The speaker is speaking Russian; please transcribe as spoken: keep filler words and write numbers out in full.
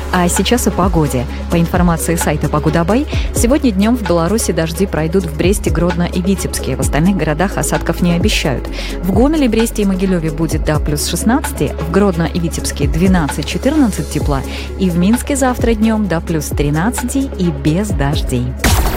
А сейчас о погоде. По информации сайта Погодабай, сегодня днем в Беларуси дожди пройдут в Бресте, Гродно и Витебске. В остальных городах осадков не обещают. В Гомеле, Бресте и Могилеве будет до плюс шестнадцать, в Гродно и Витебске двенадцать-четырнадцать тепла, и в Минске завтра днем до плюс тринадцать и без дождей.